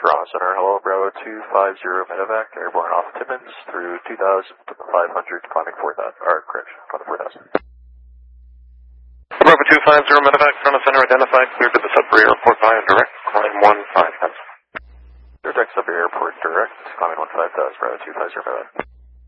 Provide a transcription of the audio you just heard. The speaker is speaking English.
Toronto Center, hello, Bravo 250 medevac, airborne off Timmins through 2,500, climbing 4,000, or correction, climbing 4,000. Bravo 250 medevac, Toronto Center identified, cleared to the Sudbury Airport via direct, climb 15,000. Direct Sudbury Airport direct, climbing 15,000, Bravo 250 medevac.